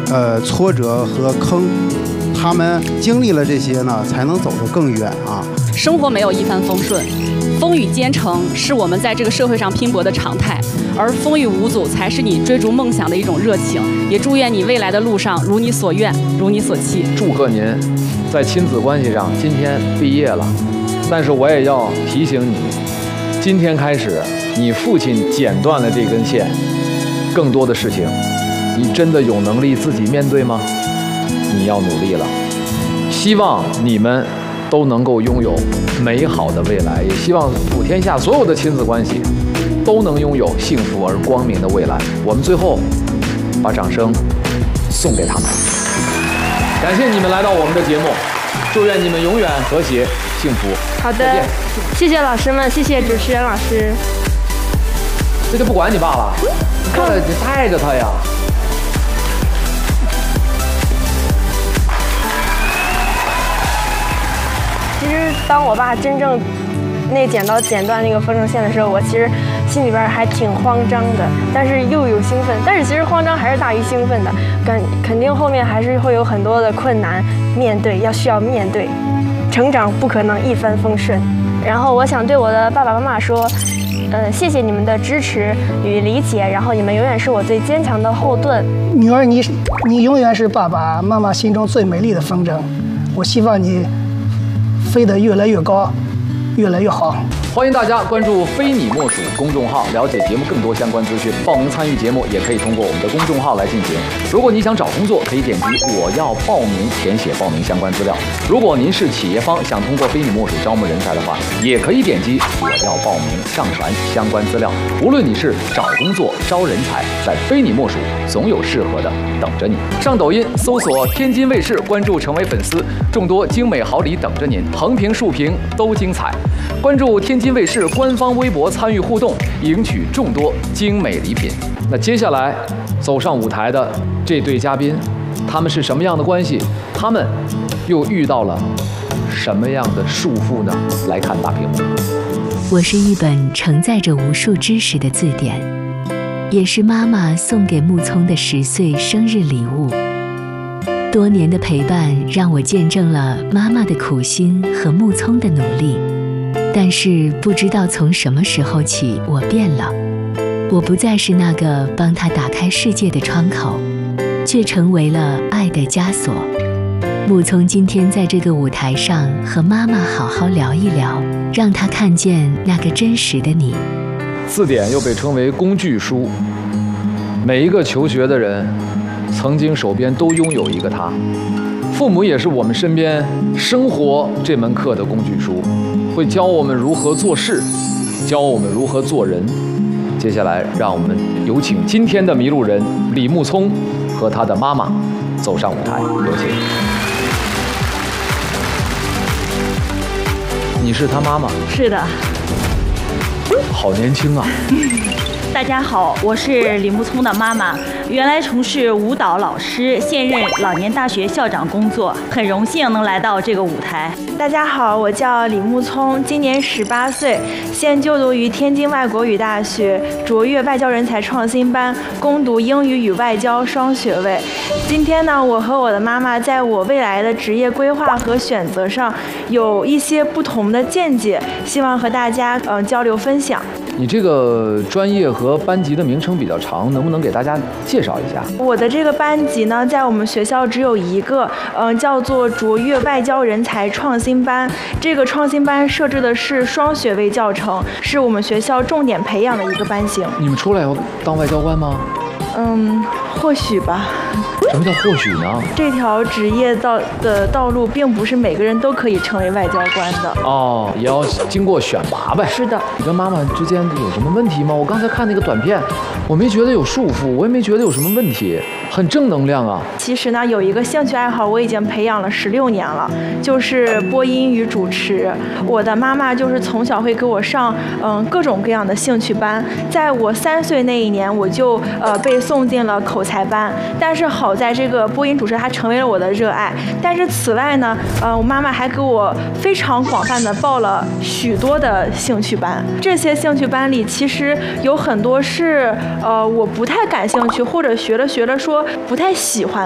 挫折和坑，他们经历了这些呢，才能走得更远啊。 生活没有一帆风顺，风雨兼程是我们在这个社会上拼搏的常态，而风雨无阻才是你追逐梦想的一种热情。也祝愿你未来的路上如你所愿，如你所期。 祝贺您在亲子关系上今天毕业了，但是我也要提醒你，今天开始你父亲剪断了这根线，更多的事情你真的有能力自己面对吗？你要努力了。希望你们都能够拥有美好的未来，也希望普天下所有的亲子关系都能拥有幸福而光明的未来。我们最后把掌声送给他们，感谢你们来到我们的节目，祝愿你们永远和谐幸福。 好的，谢谢老师们，谢谢主持人老师。 这就不管你爸了，你带着他呀。 其实当我爸真正那剪刀剪断那个风筝线的时候，我其实心里边还挺慌张的，但是又有兴奋，但是其实慌张还是大于兴奋的，肯定后面还是会有很多的困难需要面对，成长不可能一帆风顺。然后我想对我的爸爸妈妈说，谢谢你们的支持与理解，然后你们永远是我最坚强的后盾。 女儿，你永远是爸爸妈妈心中最美丽的风筝，我希望你飞得越来越高，越来越好。 欢迎大家关注非你莫属公众号，了解节目更多相关资讯。报名参与节目也可以通过我们的公众号来进行。如果你想找工作，可以点击我要报名，填写报名相关资料。如果您是企业方，想通过非你莫属招募人才的话，也可以点击我要报名，上传相关资料。无论你是找工作、招人才，在非你莫属总有适合的等着你。上抖音搜索天津卫视，关注成为粉丝，众多精美好礼等着您，横屏竖屏都精彩。关注天津卫视官方微博，参与互动，赢取众多精美礼品。那接下来走上舞台的这对嘉宾，他们是什么样的关系？他们又遇到了什么样的束缚呢？来看大屏幕。 我是一本承载着无数知识的字典，也是妈妈送给木聪的10岁生日礼物。多年的陪伴让我见证了妈妈的苦心和木聪的努力。但是不知道从什么时候起，我变了。我不再是那个帮他打开世界的窗口，却成为了爱的枷锁。木聪今天在这个舞台上和妈妈好好聊一聊，让他看见那个真实的你。 字典又被称为工具书，每一个求学的人曾经手边都拥有一个它。父母也是我们身边生活这门课的工具书，会教我们如何做事，教我们如何做人。接下来让我们有请今天的迷路人李木聪和他的妈妈走上舞台，有请。你是他妈妈？ 是的。 好年轻啊。 大家好，我是李木聪的妈妈，原来从事舞蹈老师，现任老年大学校长工作，很荣幸能来到这个舞台。 大家好，我叫李木聪，今年18岁，现就读于天津外国语大学卓越外交人才创新班，攻读英语与外交双学位。今天呢，我和我的妈妈在我未来的职业规划和选择上有一些不同的见解，希望和大家交流分享。 你这个专业和班级的名称比较长，能不能给大家介绍一下？ 我的这个班级呢，在我们学校只有一个，叫做卓越外交人才创新班。这个创新班设置的是双学位教程，是我们学校重点培养的一个班型。 你们出来要当外交官吗？ 或许吧。 什么叫或许呢？ 这条职业的道路并不是每个人都可以成为外交官的哦，也要经过选拔呗。 是的。 你跟妈妈之间有什么问题吗？我刚才看那个短片，我没觉得有束缚，我也没觉得有什么问题，很正能量啊。 其实呢，有一个兴趣爱好我已经培养了16年了，就是播音与主持。我的妈妈就是从小会给我上各种各样的兴趣班，在我3岁那一年，我就被送进了口才班。但是好在这个播音主持它成为了我的热爱。但是此外呢，我妈妈还给我非常广泛的报了许多的兴趣班。这些兴趣班里其实有很多是我不太感兴趣，或者学了说不太喜欢。